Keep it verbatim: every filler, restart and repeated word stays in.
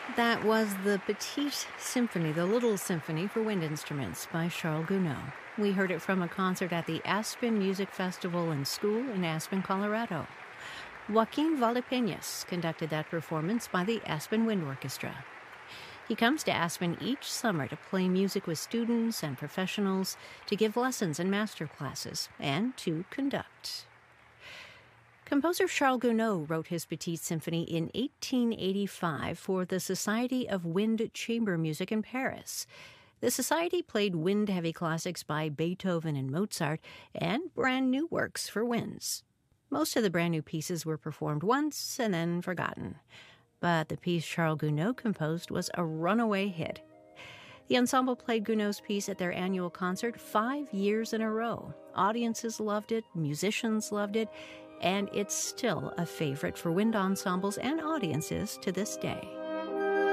That was the Petite Symphony, the Little Symphony for Wind Instruments by Charles Gounod. We heard it from a concert at the Aspen Music Festival and School in Aspen, Colorado. Joaquin Valdepeñas conducted that performance by the Aspen Wind Orchestra. He comes to Aspen each summer to play music with students and professionals, to give lessons and master classes, and to conduct. Composer Charles Gounod wrote his Petite Symphony in eighteen eighty-five for the Society of Wind Chamber Music in Paris. The Society played wind-heavy classics by Beethoven and Mozart and brand-new works for winds. Most of the brand-new pieces were performed once and then forgotten. But the piece Charles Gounod composed was a runaway hit. The ensemble played Gounod's piece at their annual concert five years in a row. Audiences loved it, musicians loved it, and it's still a favorite for wind ensembles and audiences to this day.